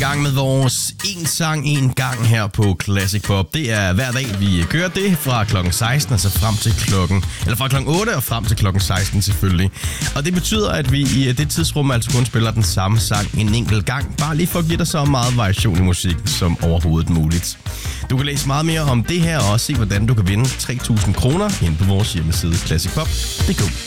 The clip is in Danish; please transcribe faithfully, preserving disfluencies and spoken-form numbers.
gang med vores En Sang En Gang her på Classic Pop. Det er hver dag, vi kører det fra klokken seksten og så frem til klokken... Eller fra klokken otte og frem til klokken seksten selvfølgelig. Og det betyder, at vi i det tidsrum altså kun spiller den samme sang en enkelt gang. Bare lige for at give dig så meget variation i musikken som overhovedet muligt. Du kan læse meget mere om det her og også se, hvordan du kan vinde tre tusind kroner ind på vores hjemmeside classic pop punktum d k.